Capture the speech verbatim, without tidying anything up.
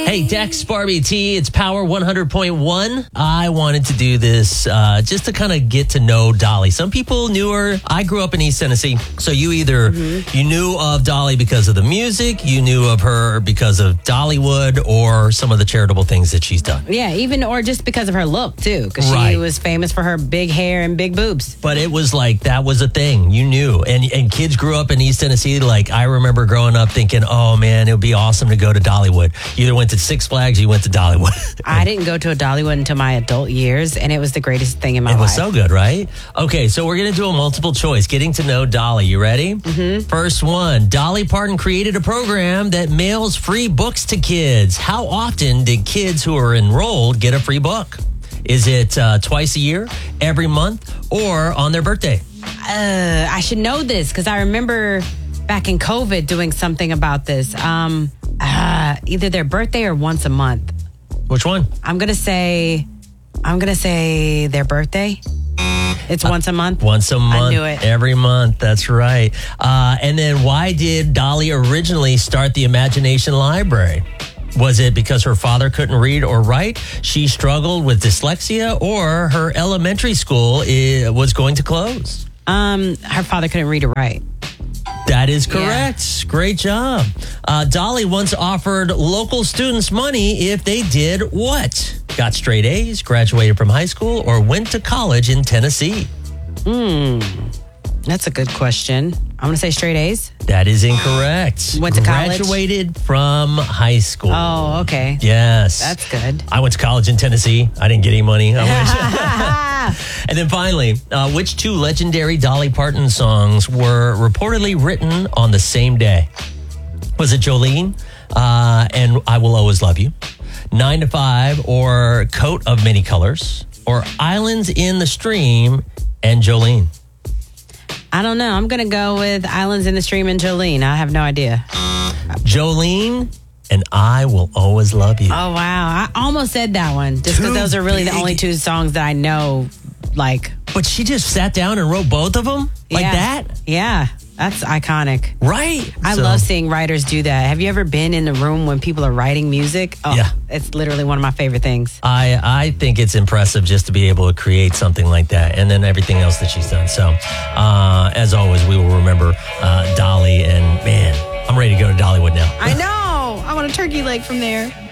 Hey, Dex, Barbie T, it's Power one hundred point one. I wanted to do this uh, just to kind of get to know Dolly. Some people knew her. I grew up in East Tennessee, so you either mm-hmm. you knew of Dolly because of the music, you knew of her because of Dollywood, or some of the charitable things that she's done. Yeah, even or just because of her look, too, because right. she was famous for her big hair and big boobs. But it was like, that was a thing. You knew. And, and kids grew up in East Tennessee. Like, I remember growing up thinking, oh, man, it would be awesome to go to Dollywood. You either went to Six Flags or you went to Dollywood. I didn't go to a Dollywood until my adult years, and it was the greatest thing in my life. It was life. so good, right? Okay, so we're going to do a multiple choice, getting to know Dolly. You ready? Mm-hmm. First one, Dolly Parton created a program that mails free books to kids. How often did kids who are enrolled get a free book? Is it uh, twice a year, every month, or on their birthday? Uh, I should know this because I remember back in COVID doing something about this. Um, uh, either their birthday or once a month. Which one? I'm gonna say, I'm gonna say their birthday. It's uh, once a month. Once a month. I knew it. Every month. That's right. Uh, and then, why did Dolly originally start the Imagination Library? Was it because her father couldn't read or write? She struggled with dyslexia, or her elementary school is, was going to close? Um, her father couldn't read or write. That is correct. Yeah. Great job. Uh, Dolly once offered local students money if they did what? Got straight A's, graduated from high school, or went to college in Tennessee? Hmm. That's a good question. I'm going to say straight A's. That is incorrect. Went to college? Graduated from high school. Oh, okay. Yes. That's good. I went to college in Tennessee. I didn't get any money. I wish. And then finally, uh, which two legendary Dolly Parton songs were reportedly written on the same day? Was it Jolene uh, and I Will Always Love You, Nine to Five, or Coat of Many Colors, or Islands in the Stream and Jolene? I don't know. I'm going to go with Islands in the Stream and Jolene. I have no idea. Jolene and I Will Always Love You. Oh, wow. I almost said that one just because those are really big. The only two songs that I know, like. But she just sat down and wrote both of them? Like yeah. that? Yeah. That's iconic. Right. I so. love seeing writers do that. Have you ever been in the room when people are writing music? Oh, yeah. It's literally one of my favorite things. I, I think it's impressive just to be able to create something like that, and then everything else that she's done. So, uh, as always, we will remember uh, Dolly, and man, I'm ready to go to Dollywood now. I know. I want a turkey leg from there.